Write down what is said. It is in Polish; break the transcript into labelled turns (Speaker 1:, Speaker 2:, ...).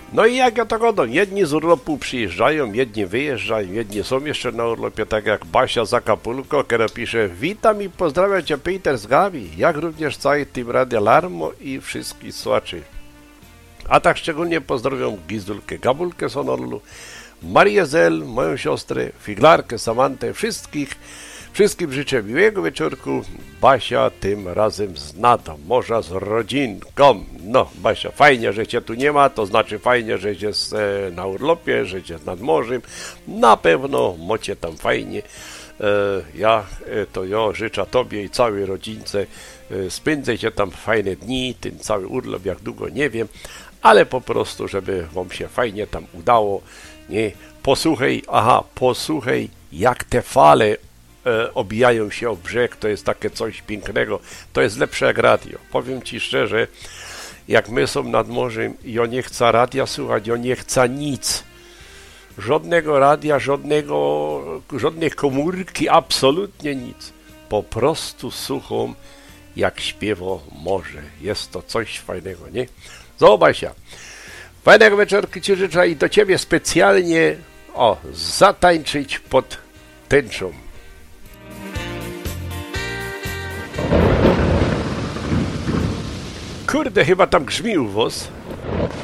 Speaker 1: No i jak ja to godą, jedni z urlopu przyjeżdżają, jedni wyjeżdżają, jedni są jeszcze na urlopie, tak jak Basia Zakapulko, która pisze: witam i pozdrawiam cię Peter z Gabi, jak również cały team Radia Larmo i wszystkich słuchaczy. A tak szczególnie pozdrawiam Gizulkę, Gabulkę Sonorlu, Marię Zel, moją siostrę, Figlarkę, Samantę, wszystkim życzę miłego wieczorku. Basia tym razem z Nadą, może z rodzinką. No, Basia, fajnie, że cię tu nie ma, to znaczy fajnie, że jest na urlopie, że jest nad morzem. Na pewno macie tam fajnie. Ja życzę tobie i całej rodzince. Spędzajcie tam fajne dni, ten cały urlop, jak długo nie wiem, ale po prostu, żeby wam się fajnie tam udało. Nie, posłuchaj, jak te fale obijają się o brzeg, to jest takie coś pięknego, to jest lepsze jak radio. Powiem ci szczerze, jak my są nad morzem, ja nie chcę radia słuchać, ja nie chcę nic. Żadnego radia, żadnej komórki, absolutnie nic. Po prostu słucham, jak śpiewa morze. Jest to coś fajnego, nie? Zobacz się. Fajnego wieczorku ci życzę i do ciebie specjalnie zatańczyć pod tęczą. Kurde, chyba tam grzmi u was.